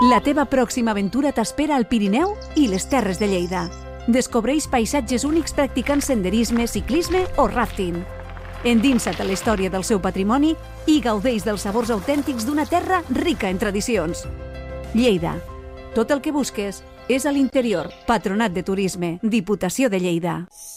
La teva pròxima aventura t'espera al Pirineu i les Terres de Lleida. Descobreix paisatges únics practicant senderisme, ciclisme o rafting. Endinsa't a la història del seu patrimoni i gaudeix dels sabors autèntics d'una terra rica en tradicions. Lleida. Tot el que busques és a l'interior. Patronat de Turisme, Diputació de Lleida.